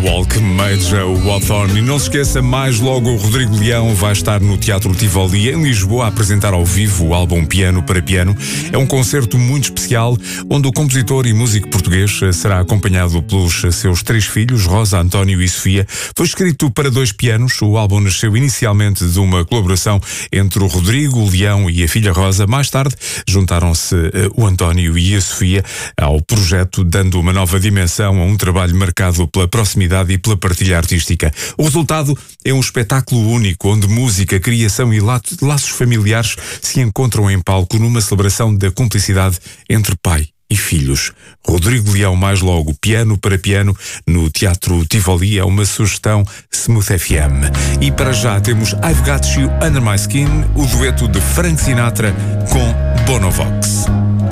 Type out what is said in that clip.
Walk made a Hawthorne. E não se esqueça, mais logo o Rodrigo Leão vai estar no Teatro Tivoli, em Lisboa, a apresentar ao vivo o álbum Piano para Piano. É um concerto muito especial, onde o compositor e músico português será acompanhado pelos seus 3 filhos, Rosa, António e Sofia. Foi escrito para 2 pianos. O álbum nasceu inicialmente de uma colaboração entre o Rodrigo, o Leão e a filha Rosa. Mais tarde, juntaram-se o António e a Sofia ao projeto, dando uma nova dimensão a um trabalho marcado pela proximidade e pela partilha artística. O resultado é um espetáculo único, onde música, criação e laços familiares se encontram em palco numa celebração da cumplicidade entre pai e filhos. Rodrigo Leão, mais logo, Piano para Piano, no Teatro Tivoli, é uma sugestão Smooth FM. E para já temos I've Got You Under My Skin, o dueto de Frank Sinatra com Bonovox.